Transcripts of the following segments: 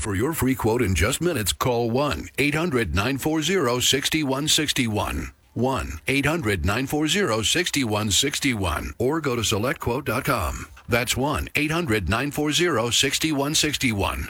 For your free quote in just minutes, call 1-800-940-6161. 1-800-940-6161. Or go to selectquote.com. That's 1-800-940-6161.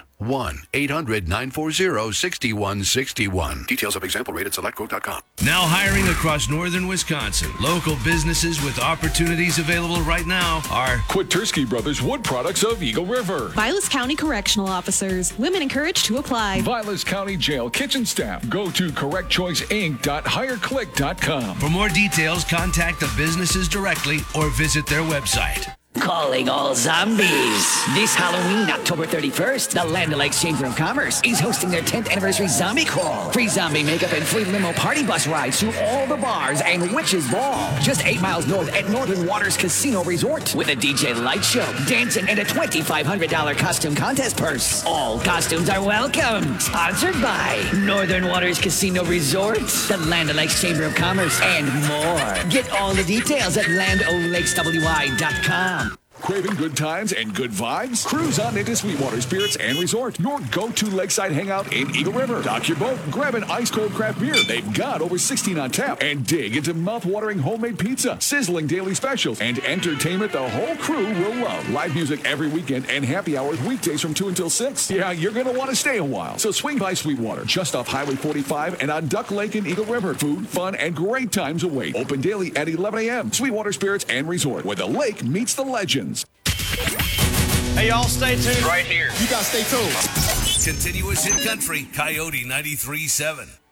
1-800-940-6161. Details of example rate at selectquote.com. Now hiring across northern Wisconsin. Local businesses with opportunities available right now are Kwitursky Brothers Wood Products of Eagle River. Vilas County Correctional Officers. Women encouraged to apply. Vilas County Jail Kitchen Staff. Go to correctchoiceinc.hireclick.com. For more details, contact the businesses directly or visit their website. Calling all zombies. This Halloween, October 31st, the Land O'Lakes Chamber of Commerce is hosting their 10th anniversary zombie crawl. Free zombie makeup and free limo party bus rides to all the bars and Witches Ball. Just 8 miles north at Northern Waters Casino Resort with a DJ light show, dancing, and a $2,500 costume contest purse. All costumes are welcome. Sponsored by Northern Waters Casino Resort, the Land O'Lakes Chamber of Commerce, and more. Get all the details at landolakeswy.com. Craving good times and good vibes? Cruise on into Sweetwater Spirits and Resort, your go-to lakeside hangout in Eagle River. Dock your boat, grab an ice-cold craft beer. They've got over 16 on tap. And dig into mouth-watering homemade pizza, sizzling daily specials, and entertainment the whole crew will love. Live music every weekend and happy hours weekdays from 2 until 6. Yeah, you're going to want to stay a while. So swing by Sweetwater, just off Highway 45 and on Duck Lake in Eagle River. Food, fun, and great times await. Open daily at 11 a.m. Sweetwater Spirits and Resort, where the lake meets the legends. Hey, y'all, stay tuned right here. You got to stay tuned. Continuous hit country, Coyote 93.7.